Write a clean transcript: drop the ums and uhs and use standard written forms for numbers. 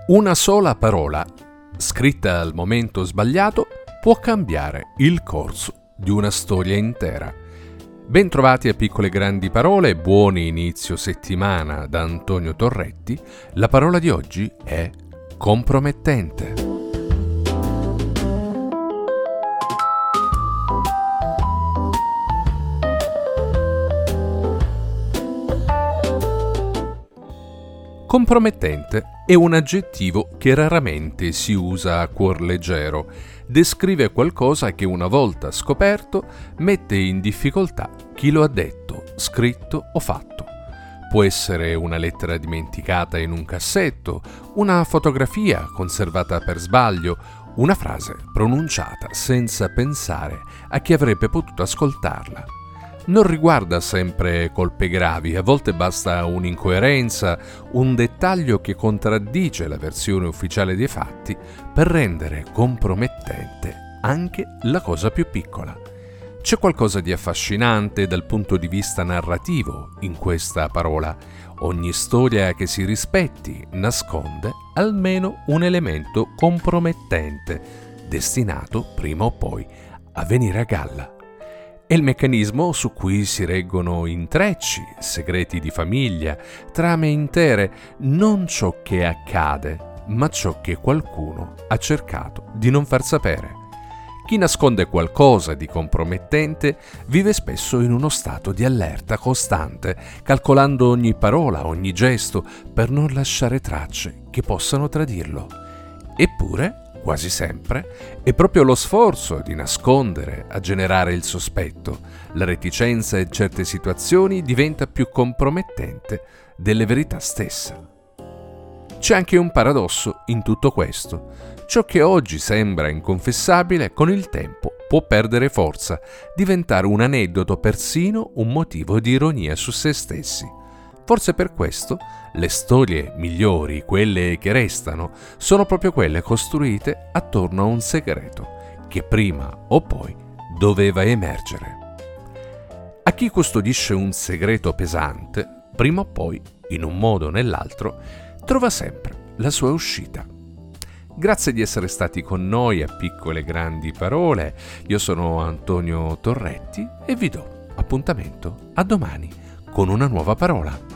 Una sola parola, scritta al momento sbagliato, può cambiare il corso di una storia intera. Bentrovati a Piccole Grandi Parole, buon inizio settimana da Antonio Torretti. La parola di oggi è compromettente. Compromettente è un aggettivo che raramente si usa a cuor leggero. Descrive qualcosa che una volta scoperto mette in difficoltà chi lo ha detto, scritto o fatto. Può essere una lettera dimenticata in un cassetto, una fotografia conservata per sbaglio, una frase pronunciata senza pensare a chi avrebbe potuto ascoltarla. Non riguarda sempre colpe gravi, a volte basta un'incoerenza, un dettaglio che contraddice la versione ufficiale dei fatti per rendere compromettente anche la cosa più piccola. C'è qualcosa di affascinante dal punto di vista narrativo in questa parola. Ogni storia che si rispetti nasconde almeno un elemento compromettente, destinato prima o poi a venire a galla. È il meccanismo su cui si reggono intrecci, segreti di famiglia, trame intere, non ciò che accade, ma ciò che qualcuno ha cercato di non far sapere. Chi nasconde qualcosa di compromettente vive spesso in uno stato di allerta costante, calcolando ogni parola, ogni gesto, per non lasciare tracce che possano tradirlo. Eppure, quasi sempre, è proprio lo sforzo di nascondere a generare il sospetto. La reticenza in certe situazioni diventa più compromettente delle verità stesse. C'è anche un paradosso in tutto questo. Ciò che oggi sembra inconfessabile, con il tempo può perdere forza, diventare un aneddoto, persino un motivo di ironia su se stessi. Forse per questo le storie migliori, quelle che restano, sono proprio quelle costruite attorno a un segreto che prima o poi doveva emergere. A chi custodisce un segreto pesante, prima o poi, in un modo o nell'altro, trova sempre la sua uscita. Grazie di essere stati con noi a Piccole Grandi Parole. Io sono Antonio Torretti e vi do appuntamento a domani con una nuova parola.